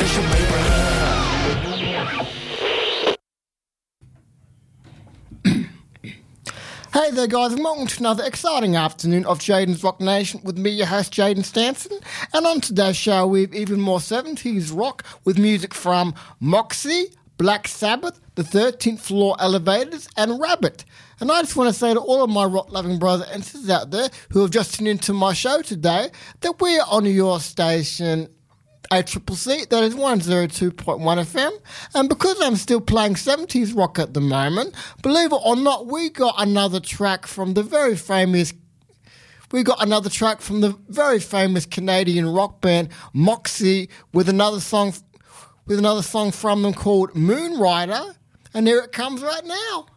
Nation, baby. Hey there guys, and welcome to another exciting afternoon of Jaden's Rock Nation with me, your host Jaden Stanson. And on today's show we have even more 70s rock with music from Moxie, Black Sabbath, the 13th Floor Elevators and Rabbit. And I just want to say to all of my rock-loving brothers and sisters out there who have just tuned into my show today that we're on your station ACCC, that is 102.1 FM, and because I'm still playing 70s rock at the moment, believe it or not, we got another track from the very famous Canadian rock band Moxie with another song from them called Moonrider, and here it comes right now.